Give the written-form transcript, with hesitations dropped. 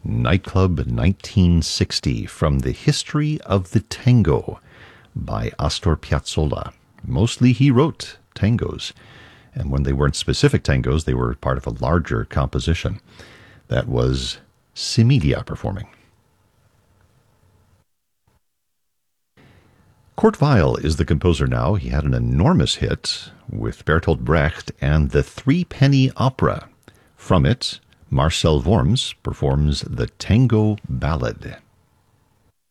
Nightclub 1960 from the History of the Tango by Astor Piazzolla. Mostly he wrote tangos, and when they weren't specific tangos, they were part of a larger composition. That was Similia performing. Kurt Weill is the composer now. He had an enormous hit with Bertolt Brecht and the Three-Penny Opera. From it, Marcel Worms performs the Tango Ballad.